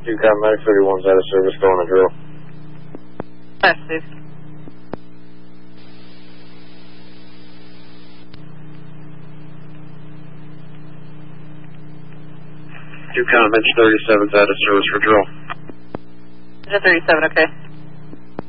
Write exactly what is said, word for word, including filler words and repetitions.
Yukon Medic thirty-one's out of service, going to drill. Yes, Steve. Yukon Mitch thirty-seven's out of service for drill. Mitch thirty-seven, okay.